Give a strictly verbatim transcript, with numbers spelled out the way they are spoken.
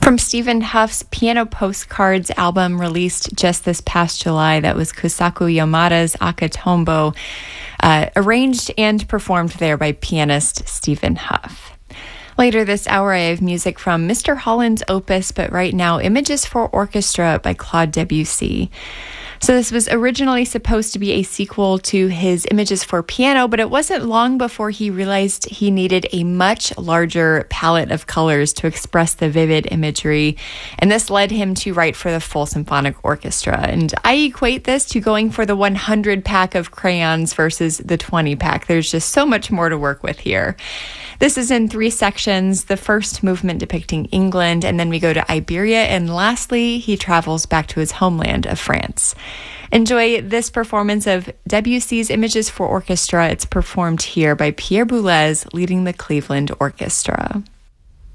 From Stephen Huff's Piano Postcards album released just this past July, that was Kosaku Yamada's Akatombo, uh, arranged and performed there by pianist Stephen Huff. Later this hour, I have music from Mister Holland's opus, but right now, Images for Orchestra by Claude Debussy. So this was originally supposed to be a sequel to his Images for Piano, but it wasn't long before he realized he needed a much larger palette of colors to express the vivid imagery, and this led him to write for the full symphonic orchestra. And I equate this to going for the one hundred pack of crayons versus the twenty pack. There's just so much more to work with here. This is in three sections, the first movement depicting England, and then we go to Iberia, and lastly, he travels back to his homeland of France. Enjoy this performance of Debussy's Images for Orchestra. It's performed here by Pierre Boulez, leading the Cleveland Orchestra.